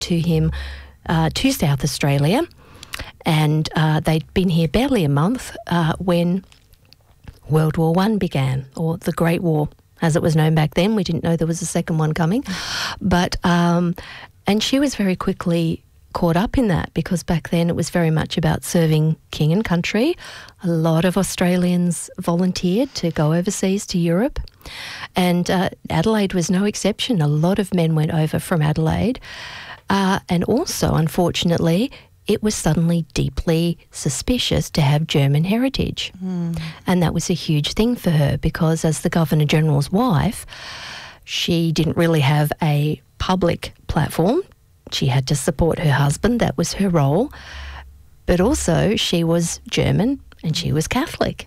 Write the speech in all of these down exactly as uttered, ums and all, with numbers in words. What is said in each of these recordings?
to him uh, to South Australia, and uh, they'd been here barely a month uh, when World War One began, or the Great War, as it was known back then. We didn't know there was a second one coming. But, um, and she was very quickly caught up in that, because back then it was very much about serving king and country. A lot of Australians volunteered to go overseas to Europe, and uh, Adelaide was no exception. A lot of men went over from Adelaide, uh, and also, unfortunately, it was suddenly deeply suspicious to have German heritage. Mm. And that was a huge thing for her, because as the Governor-General's wife, she didn't really have a public platform. She had to support her husband. That was her role. But also she was German and she was Catholic,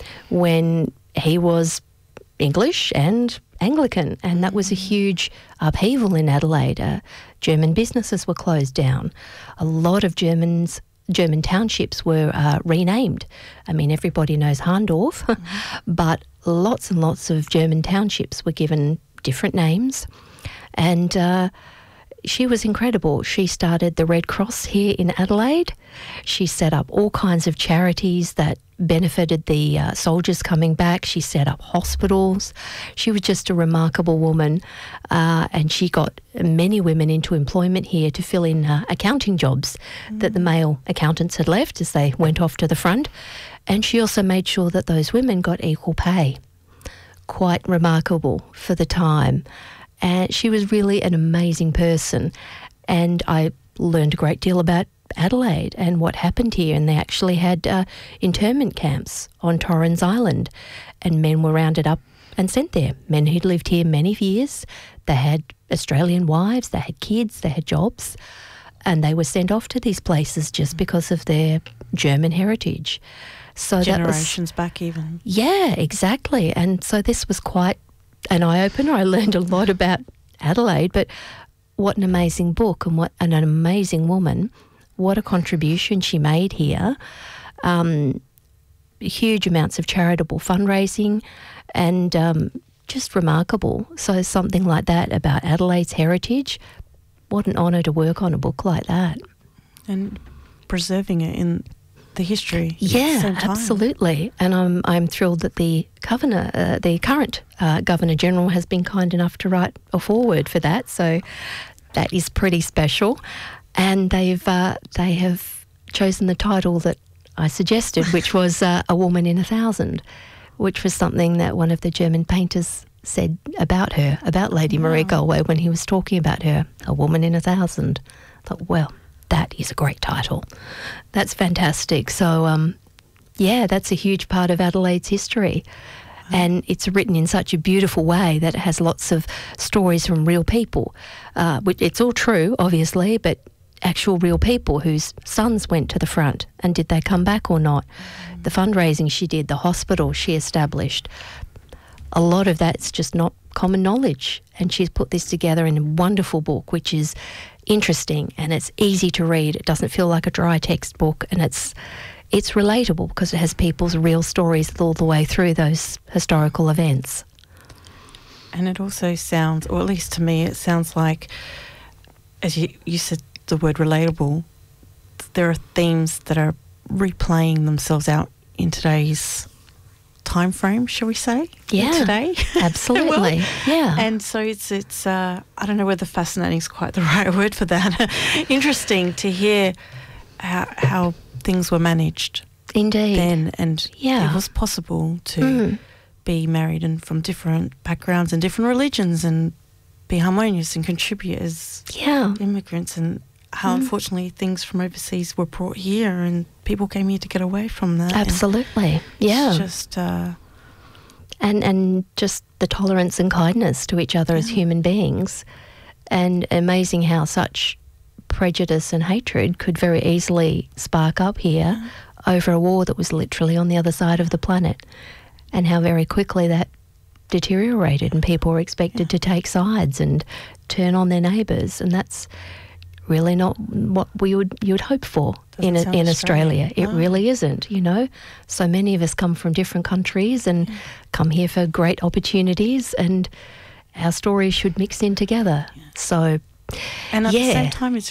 when he was English and Anglican, and that was a huge upheaval in Adelaide. Uh, German businesses were closed down. A lot of Germans, German townships were uh, renamed. I mean, everybody knows Harndorf, mm-hmm. but lots and lots of German townships were given different names, and uh, she was incredible. She started the Red Cross here in Adelaide. She set up all kinds of charities that benefited the uh, soldiers coming back. She set up hospitals. She was just a remarkable woman, uh, and she got many women into employment here to fill in uh, accounting jobs mm. that the male accountants had left as they went off to the front. And she also made sure that those women got equal pay. Quite remarkable for the time. And she was really an amazing person, and I learned a great deal about Adelaide and what happened here. And they actually had uh, internment camps on Torrens Island, and men were rounded up and sent there. Men who'd lived here many years. They had Australian wives, they had kids, they had jobs, and they were sent off to these places just because of their German heritage. So generations that was, back even. Yeah, exactly. And so this was quite an eye-opener. I learned a lot about Adelaide, but what an amazing book, and what and an amazing woman. What a contribution she made here. Um, huge amounts of charitable fundraising, and um, just remarkable. So something like that about Adelaide's heritage, what an honour to work on a book like that. And preserving it in the history. Yeah, absolutely. And I'm I'm thrilled that the governor, uh, the current uh, Governor General, has been kind enough to write a foreword for that. So that is pretty special. And they've uh, they have chosen the title that I suggested, which was uh, A Woman in a Thousand, which was something that one of the German painters said about her, about Lady wow. Marie Galway, when he was talking about her. A Woman in a Thousand. I thought, well, that is a great title. That's fantastic. So, um, yeah, that's a huge part of Adelaide's history. Wow. And it's written in such a beautiful way that it has lots of stories from real people. Uh, which it's all true, obviously, but actual real people whose sons went to the front, and did they come back or not? Mm. The fundraising she did, the hospital she established, a lot of that's just not common knowledge. And she's put this together in a wonderful book, which is interesting and it's easy to read. It doesn't feel like a dry textbook, and it's it's relatable because it has people's real stories all the way through those historical events. And it also sounds, or at least to me, it sounds like, as you, you said the word relatable, there are themes that are replaying themselves out in today's time frame, shall we say? Yeah, today, absolutely. well, yeah, and so it's it's. Uh, I don't know whether fascinating is quite the right word for that. Interesting to hear how how things were managed. Indeed. Then, and yeah, it was possible to mm. be married and from different backgrounds and different religions and be harmonious and contribute as yeah. immigrants, and how mm. unfortunately things from overseas were brought here and people came here to get away from that. Absolutely, yeah. It's just uh, and and just the tolerance and kindness to each other yeah. as human beings, and amazing how such prejudice and hatred could very easily spark up here yeah. over a war that was literally on the other side of the planet, and how very quickly that deteriorated and people were expected yeah. to take sides and turn on their neighbours, and that's really not what we would you would hope for in a, in Australia. It no. really isn't, you know. So many of us come from different countries and yeah. come here for great opportunities, and our stories should mix in together. Yeah. So And at Yeah. the same time, it's